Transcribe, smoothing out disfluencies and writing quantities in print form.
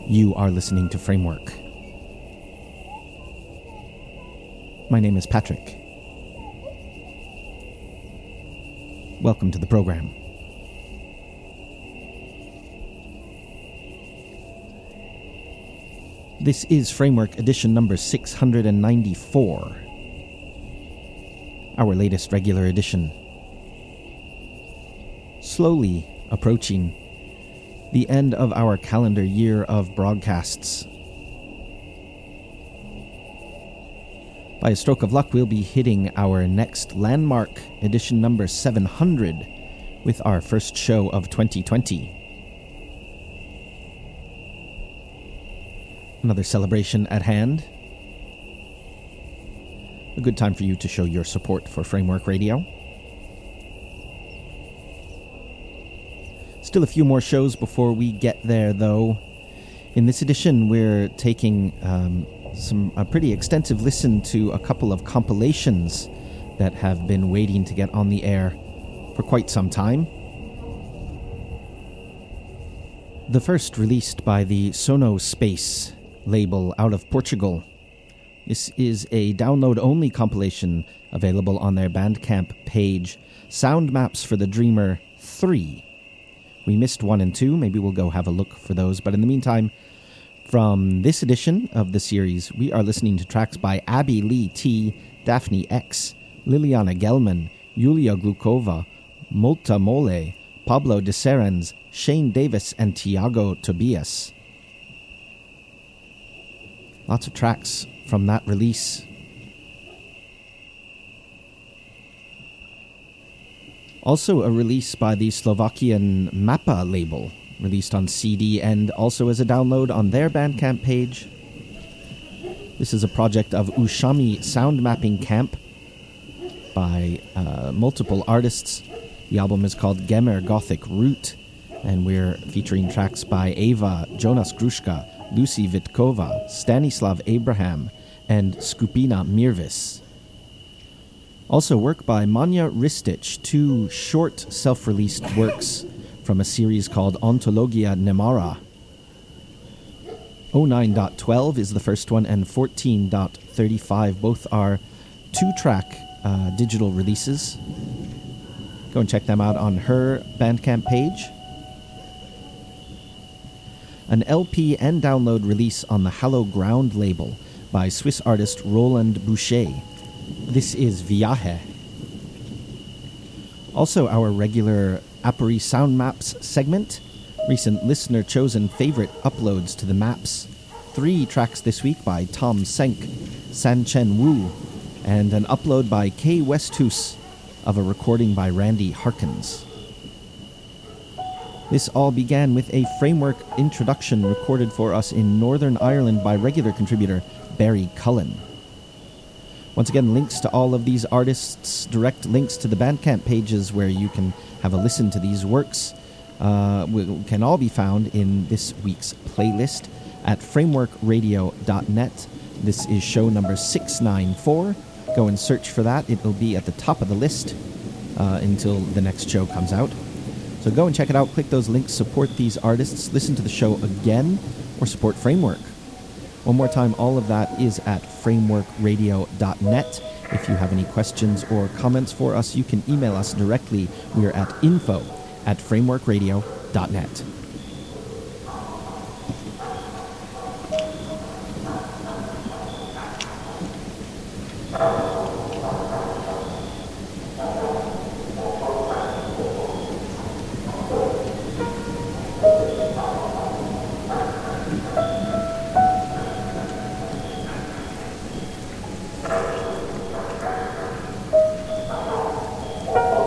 You are listening to Framework. My name is Patrick. Welcome to the program. This is Framework edition number 694, our latest regular edition. Slowly approaching the end of our calendar year of broadcasts. By a stroke of luck, we'll be hitting our next landmark, edition number 700, with our first show of 2020. Another celebration at hand. A good time for you to show your support for Framework Radio. Still a few more shows before we get there, though. In this edition, we're taking a pretty extensive listen to a couple of compilations that have been waiting to get on the air for quite some time. The first released by the Sono Space label out of Portugal. This is a download-only compilation available on their Bandcamp page, Sound Maps for the Dreamer 3. We missed 1 and 2, maybe we'll go have a look for those, but in the meantime, from this edition of the series, we are listening to tracks by Abby Lee T, Daphne X, Liliana Gelman, Yulia Glukova, Molta Mole, Pablo de Serens, Shane Davis, and Tiago Tobias. Lots of tracks from that release. Also a release by the Slovakian Mappa label, released on CD and also as a download on their Bandcamp page. This is a project of Ushami Sound Mapping Camp by multiple artists. The album is called Gemer Gothic Root, and we're featuring tracks by Ava, Jonas Gruszka, Lucy Vitkova, Stanislav Abraham, and Skupina Mirvis. Also work by Manja Ristic, 2 short self-released works from a series called Ontologia Nemara. 09.12 is the first one, and 14.35 both are 2-track digital releases. Go and check them out on her Bandcamp page. An LP and download release on the Hallow Ground label by Swiss artist Roland Boucher. This is Viaje. Also our regular Apori Sound Maps segment. Recent listener-chosen favorite uploads to the maps. 3 tracks this week by Tom Senk, San Chen Wu, and an upload by Kay Westhus of a recording by Randy Harkins. This all began with a Framework introduction recorded for us in Northern Ireland by regular contributor Barry Cullen. Once again, links to all of these artists, direct links to the Bandcamp pages where you can have a listen to these works, can all be found in this week's playlist at frameworkradio.net. This is show number 694. Go and search for that. It will be at the top of the list until the next show comes out. So go and check it out, click those links, support these artists, listen to the show again, or support Framework. One more time, all of that is at frameworkradio.net. If you have any questions or comments for us, you can email us directly. We are at info@frameworkradio.net.